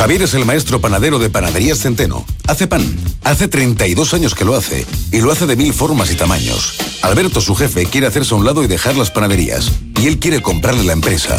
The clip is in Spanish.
Javier es el maestro panadero de Panaderías Centeno. Hace pan. Hace 32 años que lo hace. Y lo hace de 1000 formas y tamaños. Alberto, su jefe, quiere hacerse a un lado y dejar las panaderías. Y él quiere comprarle la empresa.